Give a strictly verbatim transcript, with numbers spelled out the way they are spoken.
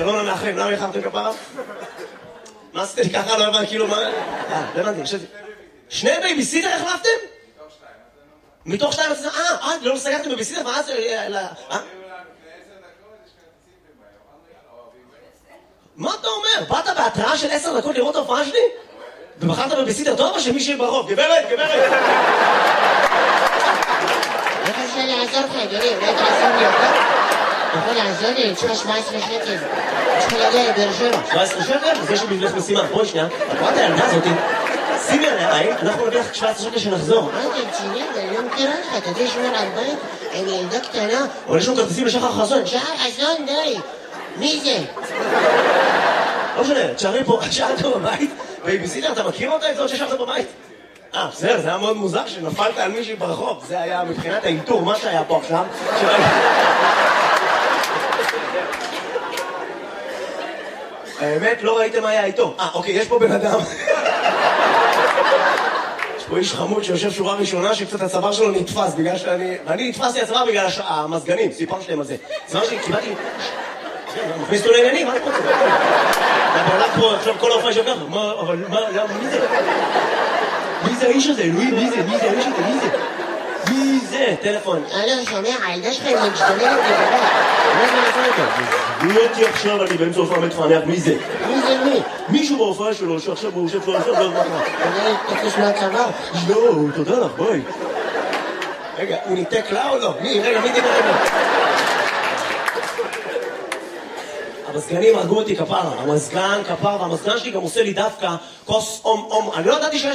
שלום למאחרים, למה יחרתם כפרה? מה עשיתי ככה? לא הבנתי, כאילו מה... אה, לא הבנתי, חשבתי. שני בייביסיטר החלפתם? מתוך שתיים. מתוך שתיים? אה, אה, לא סגרתם בייביסיטר? מה זה... אה? מה אתה אומר? באת בהתראה של עשר דקות לראות ההופעה שלי? ובחרת בבייביסיטר טוב או שמישהי ברחוב? גברת, גברת! איך אפשר לעזור לך, אדוני? אולי תעזור לי יותר? אתה יכול לעזור לי? אני צריכה שבע עשרה שקל. אני צריכה להגיע לבאר שבע. שבע עשרה שקל? זה שבבנך משימה. בואי שנייה. את רואה את הילדה הזאתי? שימי עליה עין, אנחנו נביא לך שבע עשרה שקל שנחזור. מה אתה רציני? אני לא מכירה לך. אתה יודע שמור על בית? אני ילדה קטנה. אבל יש לנו כרטיסים לשחר חסון. שחר חסון, די. מי זה? לא משנה, תשארי פה, תשארת בבית. בייביסיטר, אתה מכיר אותה? את זאת ששארת בבית? אה, בסדר, זה היה מאוד מוזר שנפלת על מישהי ברחוב. זה היה מבחינת האינטור, מה שהיה פה עכשיו. האמת, לא ראיתם מה היה איתו. אה, אוקיי, יש פה בן אדם. יש פה איש חמוד שיושב שורה ראשונה שקצת הצוואר שלו נתפס בגלל שאני... ואני נתפסתי הצוואר בגלל המזגנים, סיפרתי להם על זה. הצוואר שלי, קיבלתי... מכניס אותו לעניינים, מה אני רוצה? אתה בעולם פה, עכשיו כל ההופעה שלך, מה, אבל מה, למה, מי זה? מי זה האיש הזה? אלוהים, מי זה? מי זה האיש הזה? מי זה? מי זה? טלפון. אלו, שומע, הילדה שלך היא משתוללת לגבי. מה זה לעשות אותה? מי אותי עכשיו, אני באמצע הופעה מתפענח, מי זה? מי זה מי? מישהו בהופעה שלו, שעכשיו הוא יושב פה עכשיו, לא מה קרה. אתה תקיש מהצבא? לא, תודה לך, ביי. רגע, הוא ניתק לה או לא? מי? רגע, מי ניתק לה? המזגנים הרגו אותי כפרה, המזגן כפרה, והמזגן שלי גם עושה לי דווקא כוס אום אום, אני לא ידעתי שיש